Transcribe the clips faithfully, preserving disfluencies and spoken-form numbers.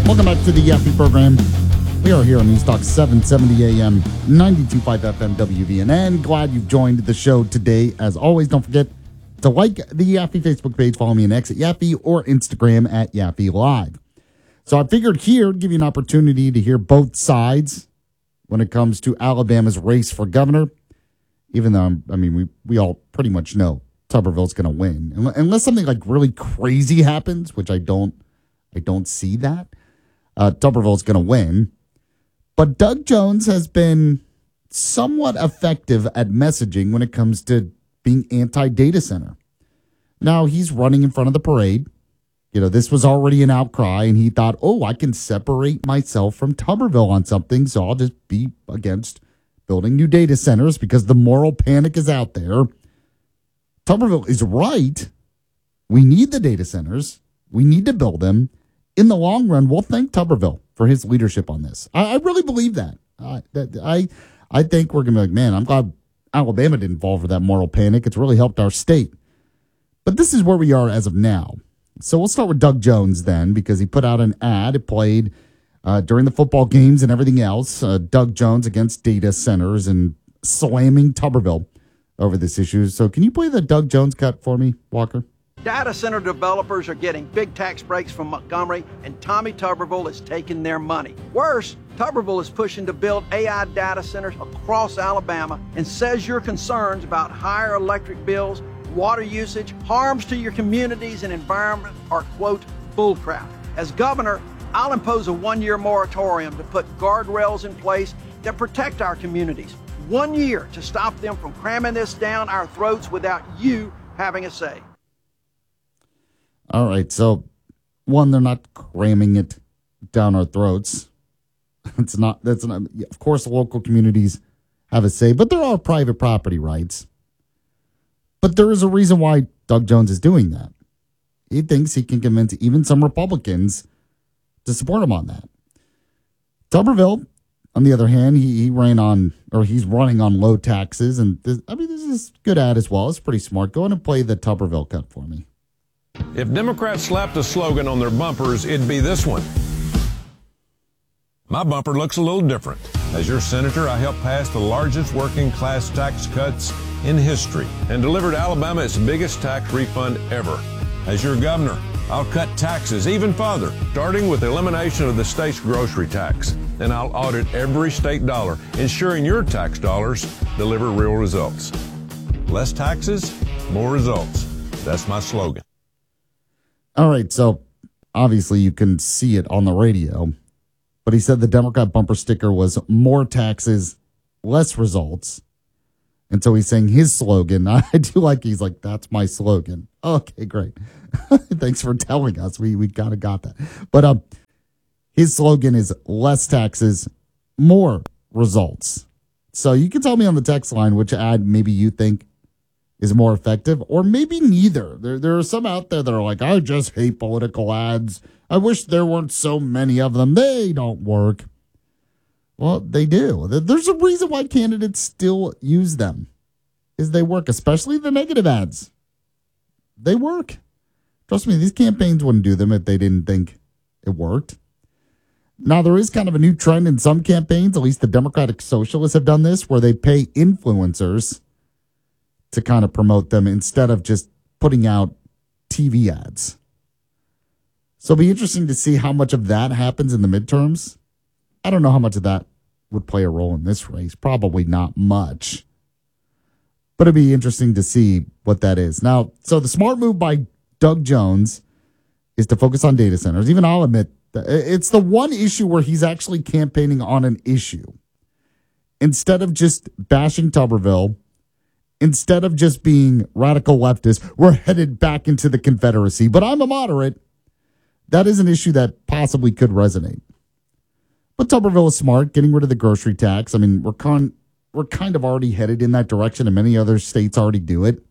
Welcome back to the Yappy program. We are here on News Talk seven seventy A M, ninety-two point five F M W V N N. Glad you've joined the show today. As always, don't forget to like the Yappy Facebook page, follow me on X at Yappy or Instagram at Yappy Live. So I figured here to give you an opportunity to hear both sides when it comes to Alabama's race for governor. Even though, I mean, we, we all pretty much know Tuberville's going to win. Unless something like really crazy happens, which I don't, I don't see that. Uh, Tuberville's going to win. But Doug Jones has been somewhat effective at messaging when it comes to being anti-data center. Now, he's running in front of the parade. You know, this was already an outcry, and he thought, oh, I can separate myself from Tuberville on something, so I'll just be against building new data centers because the moral panic is out there. Tuberville is right. We need the data centers. We need to build them. In the long run, we'll thank Tuberville for his leadership on this. I, I really believe that. Uh, that I I think we're going to be like, man, I'm glad Alabama didn't fall for that moral panic. It's really helped our state. But this is where we are as of now. So we'll start with Doug Jones then, because he put out an ad. It played uh, during the football games and everything else. Uh, Doug Jones against data centers and slamming Tuberville over this issue. So can you play the Doug Jones cut for me, Walker? Data center developers are getting big tax breaks from Montgomery, and Tommy Tuberville is taking their money. Worse, Tuberville is pushing to build A I data centers across Alabama and says your concerns about higher electric bills, water usage, harms to your communities and environment are, quote, bullcrap. As governor, I'll impose a one-year moratorium to put guardrails in place that protect our communities. One year to stop them from cramming this down our throats without you having a say. All right, so one, they're not cramming it down our throats. It's not. That's not. Of course, the local communities have a say, but there are private property rights. But there is a reason why Doug Jones is doing that. He thinks he can convince even some Republicans to support him on that. Tuberville, on the other hand, he, he ran on, or he's running on low taxes, and this, I mean, this is a good ad as well. It's pretty smart. Go ahead and play the Tuberville cut for me. If Democrats slapped a slogan on their bumpers, it'd be this one. My bumper looks a little different. As your senator, I helped pass the largest working class tax cuts in history and delivered Alabama its biggest tax refund ever. As your governor, I'll cut taxes even further, starting with the elimination of the state's grocery tax. And I'll audit every state dollar, ensuring your tax dollars deliver real results. Less taxes, more results. That's my slogan. All right, so obviously you can see it on the radio, but he said the Democrat bumper sticker was more taxes, less results. And so he's saying his slogan, I do like, he's like, that's my slogan. Okay, great. Thanks for telling us. We we kind of got that. But um, his slogan is less taxes, more results. So you can tell me on the text line which ad maybe you think is more effective, or maybe neither. There, there are some out there that are like, I just hate political ads. I wish there weren't so many of them. They don't work. Well, they do. There's a reason why candidates still use them, is they work, especially the negative ads. They work. Trust me, these campaigns wouldn't do them if they didn't think it worked. Now, there is kind of a new trend in some campaigns, at least the Democratic Socialists have done this, where they pay influencers to kind of promote them instead of just putting out T V ads. So it'll be interesting to see how much of that happens in the midterms. I don't know how much of that would play a role in this race. Probably not much. But it'd be interesting to see what that is. Now, so the smart move by Doug Jones is to focus on data centers. Even I'll admit, that it's the one issue where he's actually campaigning on an issue. Instead of just bashing Tuberville, instead of just being radical leftists, we're headed back into the Confederacy. But I'm a moderate. That is an issue that possibly could resonate. But Tuberville is smart, getting rid of the grocery tax. I mean, we're con- we're kind of already headed in that direction, and many other states already do it.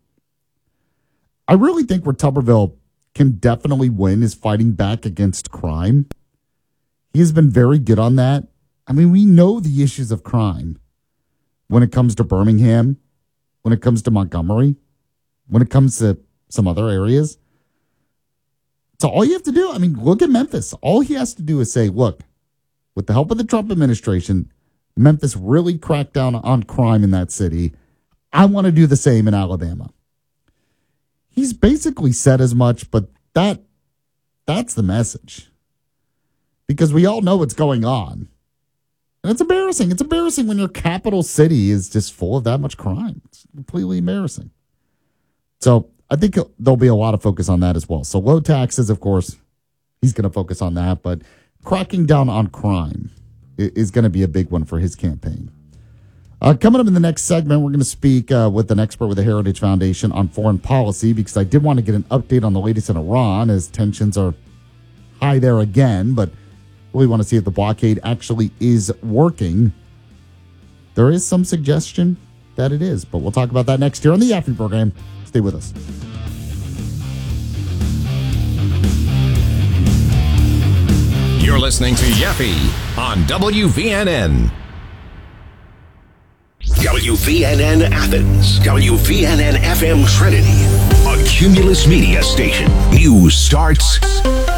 I really think where Tuberville can definitely win is fighting back against crime. He has been very good on that. I mean, we know the issues of crime when it comes to Birmingham, when it comes to Montgomery, when it comes to some other areas. So all you have to do, I mean, look at Memphis. All he has to do is say, look, with the help of the Trump administration, Memphis really cracked down on crime in that city. I want to do the same in Alabama. He's basically said as much, but that that's the message. Because we all know what's going on. And it's embarrassing. It's embarrassing when your capital city is just full of that much crime. It's completely embarrassing. So I think there'll be a lot of focus on that as well. So low taxes, of course, he's going to focus on that. But cracking down on crime is going to be a big one for his campaign. Uh, coming up in the next segment, we're going to speak uh, with an expert with the Heritage Foundation on foreign policy, because I did want to get an update on the latest in Iran as tensions are high there again. But we want to see if the blockade actually is working. There is some suggestion that it is, but we'll talk about that next year on the Yaffe program. Stay with us. You're listening to Yaffe on W V N N. W V N N Athens, W V N N F M Trinity, a Cumulus Media station. News starts